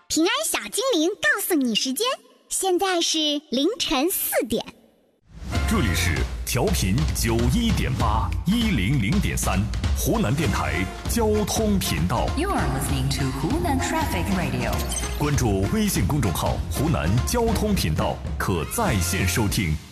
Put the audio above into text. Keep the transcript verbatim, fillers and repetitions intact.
平安小精灵告诉你时间，现在是凌晨四点。 这里是调频九一点八一零零点三湖南电台交通频道。 You are listening to Hunan Traffic Radio。 关注微信公众号“湖南交通频道”，可在线收听。